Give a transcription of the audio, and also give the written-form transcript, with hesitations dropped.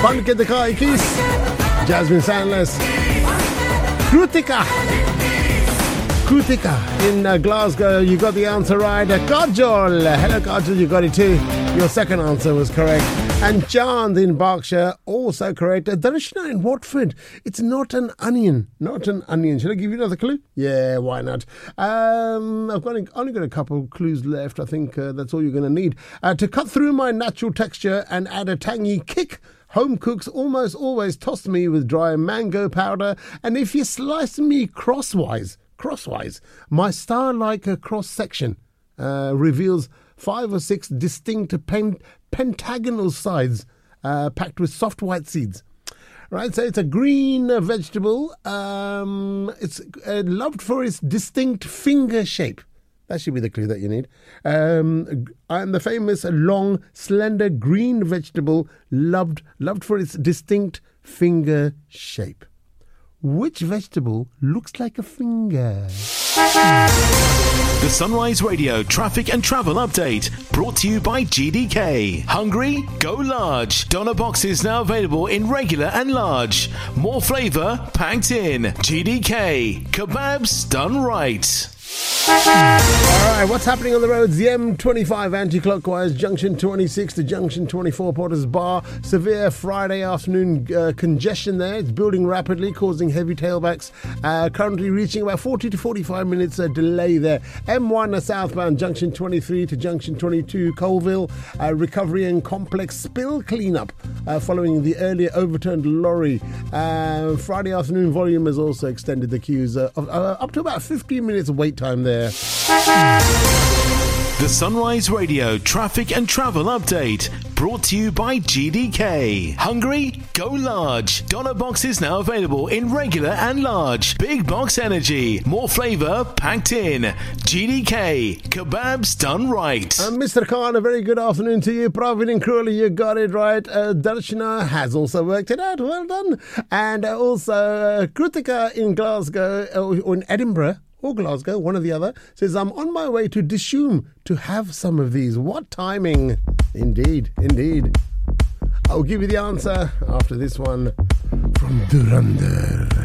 Fun ke dikhai kis. Jasmine Sandless. Krutika in Glasgow. You got the answer right. Kajol. Hello, Kajol. You got it too. Your second answer was correct. And Chand in Berkshire, also correct. Darshana in Watford. It's not an onion. Not an onion. Should I give you another clue? Yeah, why not? I've only got a couple of clues left. I think that's all you're going to need. To cut through my natural texture and add a tangy kick, home cooks almost always toss me with dry mango powder. And if you slice me crosswise, my star-like cross-section reveals 5 or 6 distinct pentagonal sides packed with soft white seeds. Right, so it's a green vegetable. It's loved for its distinct finger shape. That should be the clue that you need. And the famous long, slender green vegetable loved for its distinct finger shape. Which vegetable looks like a finger? The Sunrise Radio traffic and travel update brought to you by GDK. Hungry? Go large. Doner boxes now available in regular and large. More flavour packed in. GDK. Kebabs done right. Alright, what's happening on the roads? The M25 anti-clockwise, junction 26 to junction 24, Potters Bar. Severe Friday afternoon congestion there. It's building rapidly, causing heavy tailbacks. Currently reaching about 40 to 45 minutes delay there. M1 southbound, junction 23 to junction 22, Colville. Recovery and complex spill cleanup following the earlier overturned lorry. Friday afternoon volume has also extended the queues up to about 15 minutes wait time there. The Sunrise Radio traffic and travel update brought to you by GDK. Hungry? Go large. Doner boxes now available in regular and large. Big box energy. More flavour packed in. GDK. Kebabs done right. Mr. Khan, a very good afternoon to you. Pravin and Crawley, you got it right. Darshana has also worked it out. Well done. And also Krutika in Glasgow, or in Edinburgh, or Glasgow, one or the other, says, I'm on my way to Dishoom to have some of these. What timing? Indeed. I'll give you the answer after this one from Dhurandhar.